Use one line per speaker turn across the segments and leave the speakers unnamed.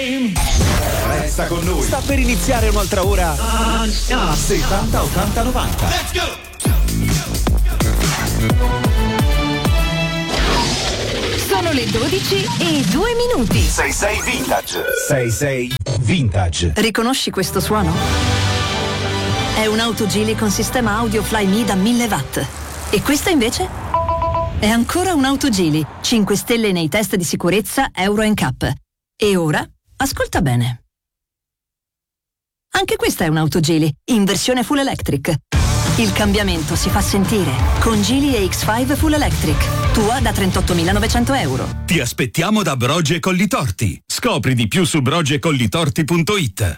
Resta con noi. Sta per iniziare un'altra ora. 70 80 90. Let's go.
Sono le 12:02.
66 Vintage. 66 Vintage.
Riconosci questo suono? È un'auto Geely con sistema audio Flyme da 1000 watt. E questa invece? È ancora un'auto Geely, 5 stelle nei test di sicurezza Euro NCAP. E ora, ascolta bene. Anche questa è un'auto Geely, in versione full electric. Il cambiamento si fa sentire con Geely EX5 Full Electric. Tua da 38.900 euro.
Ti aspettiamo da Brogi e Collitorti. Scopri di più su brogiecollitorti.it.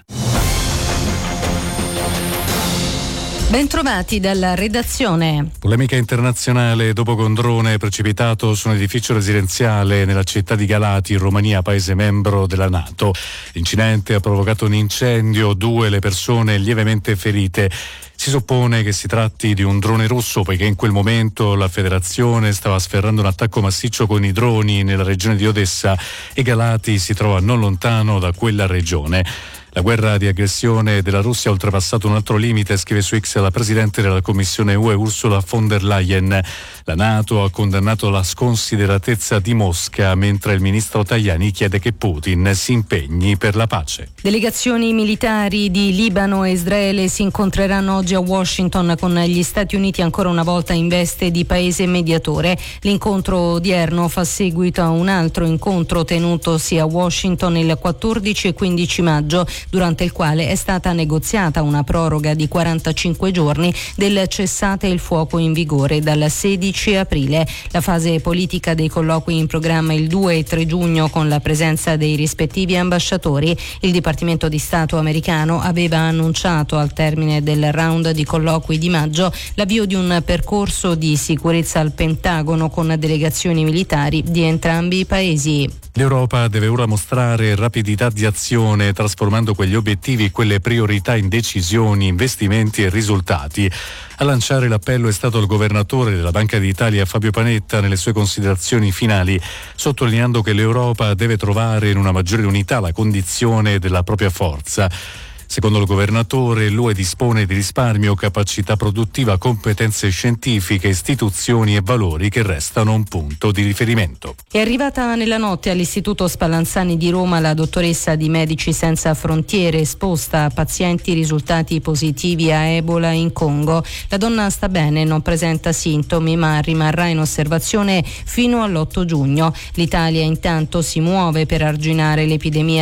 Bentrovati dalla redazione.
Polemica internazionale dopo che un drone è precipitato su un edificio residenziale nella città di Galati, in Romania, paese membro della NATO. L'incidente ha provocato un incendio, 2 le persone lievemente ferite. Si suppone che si tratti di un drone russo, poiché in quel momento la federazione stava sferrando un attacco massiccio con i droni nella regione di Odessa e Galati si trova non lontano da quella regione. La guerra di aggressione della Russia ha oltrepassato un altro limite, scrive su X la Presidente della Commissione UE Ursula von der Leyen. La NATO ha condannato la sconsideratezza di Mosca, mentre il ministro Tajani chiede che Putin si impegni per la pace.
Delegazioni militari di Libano e Israele si incontreranno oggi a Washington con gli Stati Uniti ancora una volta in veste di paese mediatore. L'incontro odierno fa seguito a un altro incontro tenutosi a Washington il 14 e 15 maggio, durante il quale è stata negoziata una proroga di 45 giorni del cessate il fuoco in vigore dal 16 aprile. La fase politica dei colloqui in programma il 2 e 3 giugno con la presenza dei rispettivi ambasciatori. Il Dipartimento di Stato americano aveva annunciato al termine del round di colloqui di maggio l'avvio di un percorso di sicurezza al Pentagono con delegazioni militari di entrambi i paesi.
L'Europa deve ora mostrare rapidità di azione, trasformando quegli obiettivi e quelle priorità in decisioni, investimenti e risultati. A lanciare l'appello è stato il governatore della Banca d'Italia Fabio Panetta nelle sue considerazioni finali, sottolineando che l'Europa deve trovare in una maggiore unità la condizione della propria forza. Secondo il governatore, l'UE dispone di risparmio, capacità produttiva, competenze scientifiche, istituzioni e valori che restano un punto di riferimento.
È arrivata nella notte all'Istituto Spallanzani di Roma la dottoressa di Medici Senza Frontiere, esposta a pazienti risultati positivi a Ebola in Congo. La donna sta bene, non presenta sintomi, ma rimarrà in osservazione fino all'8 giugno. L'Italia intanto si muove per arginare l'epidemia